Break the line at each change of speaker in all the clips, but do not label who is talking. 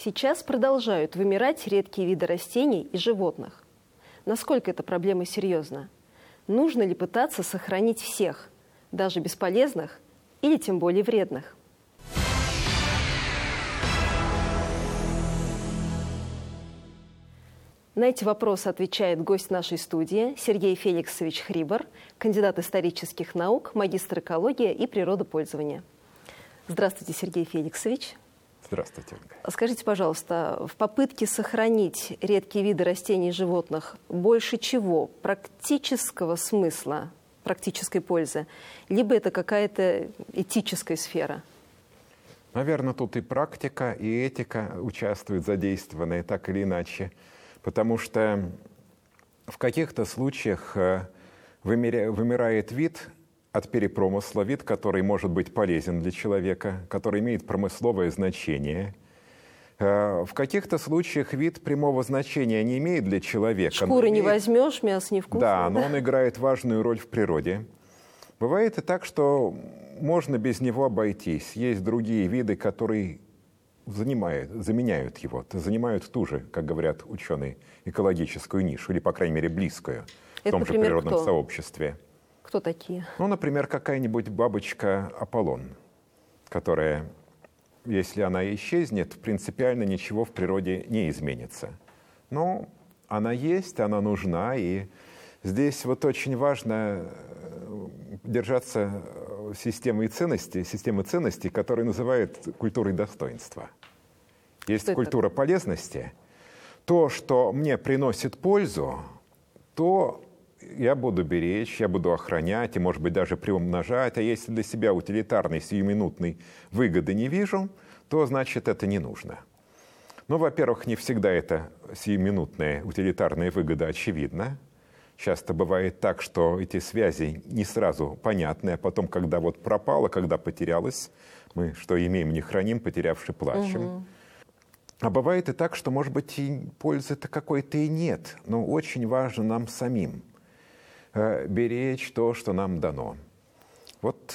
Сейчас продолжают вымирать редкие виды растений и животных. Насколько эта проблема серьезна? Нужно ли пытаться сохранить всех, даже бесполезных или тем более вредных? На эти вопросы отвечает гость нашей студии Сергей Феликсович Хрибор, кандидат исторических наук, магистр экологии и природопользования. Здравствуйте, Сергей Феликсович.
Здравствуйте, Ольга.
Скажите, пожалуйста, в попытке сохранить редкие виды растений и животных больше чего? Практического смысла, практической пользы? Либо это какая-то этическая сфера?
Наверное, тут и практика, и этика участвуют, задействованные так или иначе. Потому что в каких-то случаях вымирает вид от перепромысла, вид, который может быть полезен для человека, который имеет промысловое значение. В каких-то случаях вид прямого значения не имеет для человека.
Шкуры не возьмешь, мясо не вкусно.
Да, но он играет важную роль в природе. Бывает и так, что можно без него обойтись. Есть другие виды, которые заменяют его, занимают ту же, как говорят ученые, экологическую нишу, или, по крайней мере, близкую в том же природном сообществе.
Кто такие?
Ну, например, какая-нибудь бабочка Аполлон, которая, если она исчезнет, принципиально ничего в природе не изменится. Но она есть, она нужна, и здесь вот очень важно держаться системы ценностей, которые называют культурой достоинства. Есть культура полезности. То, что мне приносит пользу, то я буду беречь, я буду охранять и, может быть, даже приумножать. А если для себя утилитарной, сиюминутной выгоды не вижу, то, значит, это не нужно. Ну, во-первых, не всегда эта сиюминутная утилитарная выгода очевидна. Часто бывает так, что эти связи не сразу понятны, а потом, когда вот пропало, когда потерялось, мы что имеем, не храним, потерявши плачем. Угу. А бывает и так, что, может быть, и пользы-то какой-то и нет, но очень важно нам самим беречь то, что нам дано. Вот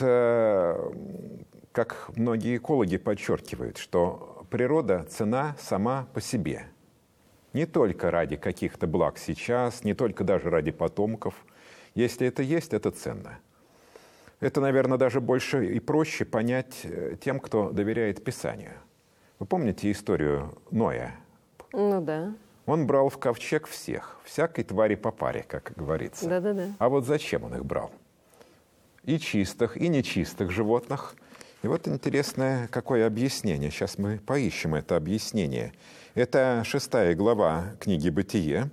как многие экологи подчеркивают, что природа ценна сама по себе. Не только ради каких-то благ сейчас, не только даже ради потомков. Если это есть, это ценно. Это, наверное, даже больше и проще понять тем, кто доверяет Писанию. Вы помните историю Ноя?
Ну да.
Он брал в ковчег всех, всякой твари по паре, как говорится.
Да-да-да.
А вот зачем он их брал? И чистых, и нечистых животных. И вот интересное какое объяснение. Сейчас мы поищем это объяснение. Это 6 глава книги «Бытие»,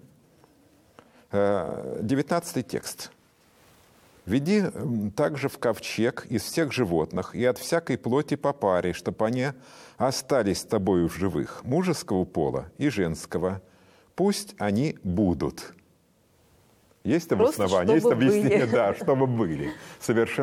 19 текст. «Веди также в ковчег из всех животных и от всякой плоти по паре, чтобы они остались с тобою в живых, мужеского пола и женского. Пусть они будут». Есть обоснование, есть объяснение, да, чтобы были. Совершенно